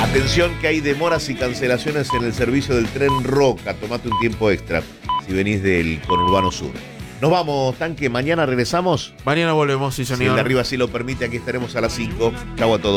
Atención que hay demoras y cancelaciones en el servicio del tren Roca. Tomate un tiempo extra si venís del conurbano sur. Nos vamos, Tanque. Mañana regresamos. Mañana volvemos, sí, Si el señor. de arriba sí lo permite, aquí estaremos a las 5. Chau a todos.